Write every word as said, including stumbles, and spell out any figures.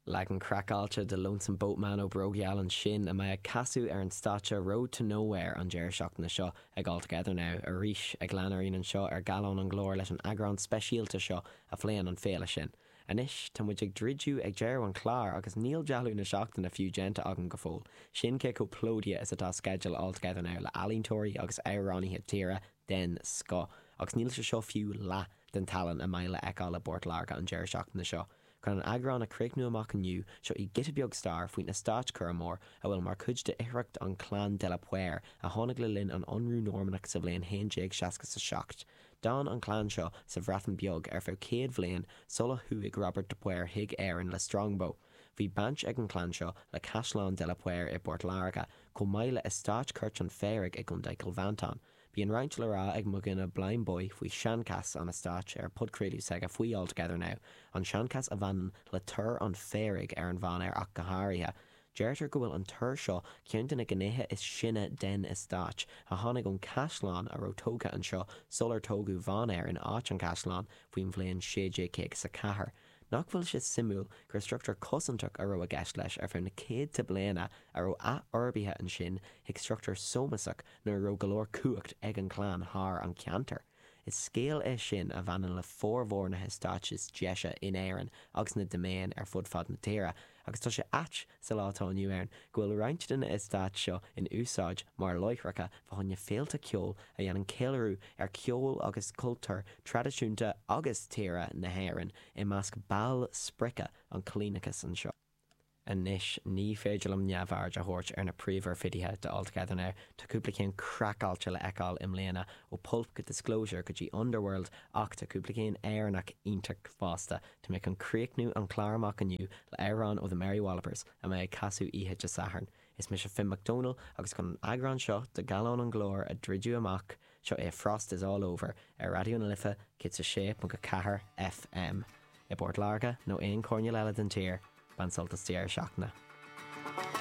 Lag an crackáilte de Lonesome Boatman ó Brogeal an sin a mé casú ar an státe Road to Nowhere an deir seachtainna seo ag altogether now a ríis ag leanarín an seo ar galón an glór leis an agrán speisialta seo a phléan an féile sin. Anis, tá muid ag dridú ag deir an chlár agus níl dealú na seachtainna fiú genta agan go fóil. Sin ce cóplódia is atá schedule altogether now le alíntóirí agus éireáníthe tíre den sco agus níl se seo fiú lá den talan a mile eáil le Bord Larga an deir seachtainna seo. Chun an agrán a creignú amach aniu seo i gite beag star faoin na stáit Curamór a bhfuil mar chuid de iireacht an clán de la Puer a tháinig le linn an onrú normanach sa bhléon haon déag seasca sa seacht. Dán an clán seo sa bhreathan beag ar feadh céad bhléon sola thuig Robert de Puer hiag éireann le Strongbow. Bhí bant ag an clán seo le Caisleán de la Puer i Bord Larga go mile is stáit cuirt an féirigh ag an Daigil Vantan. Bhí an roint le rá ag mugan a blind boy faoi seancas an a stáit ar podcréadú seg a faoi altogether now. An seancas a bhanan le tur an féirigh ar an bhain ar ach go háirithe. Deirtar go bhfuil an tur seo ceantain na gnéthe is sinne den is stáit a tháinig an Caisleán a rotóga an seo solar tógu bhain ar in áit an Caisleán faoin bhléon sédé céig sa cahar. Nach bhfuil sé simú gur struchtúr cosantach a ro a gceist leis ar fear na céad ta bliana a ro a orbithe an sin hiag struchtúr somasach nó ro golóir cuacht ag an clán thar an ceantar. Is scéal é sin a bhanan le fórmhór na histáis deise in éireann agus na domain ar fud fad na tíre, agus tá sé at sa látá nniuairn go bhfuil roinnt den istáit seo in úsáid mar loithreacha bhainne féalta ceol a dhéanann céileú ar ceol agus cultúr tradiisiúnta agus tíre na hÉireann i measc bail sprice an clínachas an seo. Anis ní féidir am neamhhar a thuirt ar na príomhar fidíthe de altogether now tá cúpla cén crackáilte le eáil im léana ó pulp go disclosure go dtí Underworld ach tá cúpla cén éarnach ionteach fásta tá mé an críochnú an chláramach aniu le éireán ó the Merry Wallopers a mé ag casú ihe de saharn. Is me se Finn McDonald agus chun an agrán seo de galón an glór a dridú amach seo é Frost is all over ar radio na lifa kit sa shape go cahar F M. I Bord Larga nó éon corneal eile den tír ban soltas tíar seachna.